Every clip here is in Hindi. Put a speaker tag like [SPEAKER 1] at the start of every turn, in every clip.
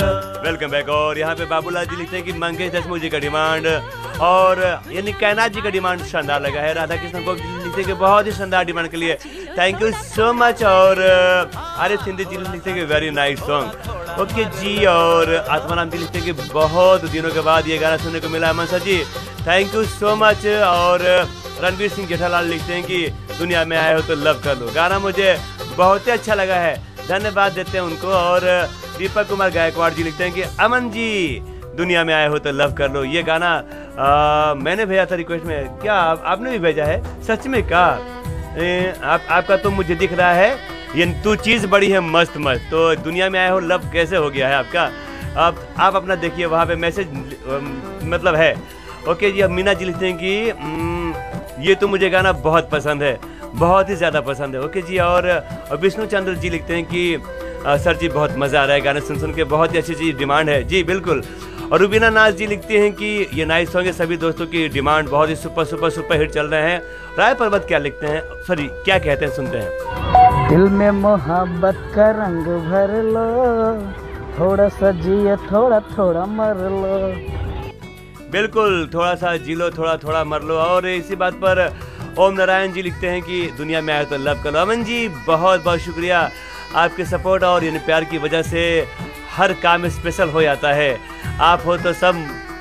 [SPEAKER 1] Welcome back. और यहाँ पे बाबूलाल जी लिखते हैं कि मंगेश देशमुख जी का डिमांड, और यानी कैनाथ जी का डिमांड शानदार लगा है। राधा कृष्ण को लिखते हैं कि बहुत ही शानदार डिमांड के लिए थैंक यू सो मच। और आरिफ सिंधी जी लिखते हैं कि वेरी नाइस सॉन्ग, ओके जी। और आत्माराम जी लिखते हैं कि बहुत दिनों के बाद ये गाना सुनने को मिला है मनसा जी, थैंक यू सो मच। और रणवीर सिंह जेठालाल लिखते हैं कि दुनिया में आए हो तो लव कर लो, गाना मुझे बहुत ही अच्छा लगा है, धन्यवाद देते हैं उनको। और दीपक कुमार गायकवाड़ जी लिखते हैं कि अमन जी दुनिया में आए हो तो लव कर लो, ये गाना मैंने भेजा था रिक्वेस्ट में, क्या आपने भी भेजा है? सच में का आपका तो मुझे दिख रहा है ये तू चीज़ बड़ी है मस्त मस्त, तो दुनिया में आए हो लव कैसे हो गया है आपका? आप अपना देखिए वहाँ पे मैसेज मतलब है, ओके जी। अब मीना जी लिखते हैं कि ये तो मुझे गाना बहुत पसंद है, बहुत ही ज़्यादा पसंद है, ओके जी। और विष्णु चंद्र जी लिखते हैं कि सर जी बहुत मज़ा आ रहा है गाने सुन के, बहुत ही अच्छी चीज़ डिमांड है जी, बिल्कुल। और रुबीना नाज जी लिखते हैं कि ये नाइस सॉन्ग है, सभी दोस्तों की डिमांड, बहुत ही सुपर सुपर सुपर हिट चल रहे हैं। राय पर्वत क्या लिखते हैं, सॉरी क्या कहते हैं, सुनते हैं।
[SPEAKER 2] दिल में मोहब्बत का रंग भर लो, थोड़ा सा जिए थोड़ा थोड़ा मर लो।
[SPEAKER 1] बिल्कुल, थोड़ा सा जी लो, थोड़ा थोड़ा मर लो। और इसी बात पर ओम नारायण जी लिखते हैं कि दुनिया में आए तो लव कर लो। अमन जी बहुत बहुत शुक्रिया, आपके सपोर्ट और यानी प्यार की वजह से हर काम स्पेशल हो जाता है, आप हो तो सब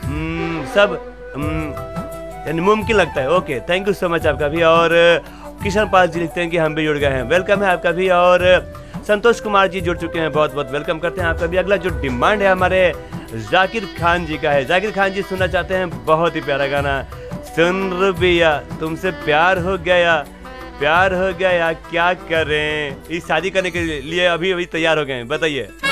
[SPEAKER 1] यानी मुमकिन लगता है, okay thank you so much आपका भी। और किशन पाल जी लिखते हैं कि हम भी जुड़ गए हैं, वेलकम है आपका भी। और संतोष कुमार जी जुड़ चुके हैं, बहुत बहुत वेलकम करते हैं आपका भी। अगला जो डिमांड है हमारे जाकिर खान जी का है, जाकिर खान जी सुनना चाहते हैं बहुत ही प्यारा गाना, सुन रुबिया तुमसे प्यार हो गया क्या करें, इस शादी करने के लिए अभी तैयार हो गए हैं, बताइए।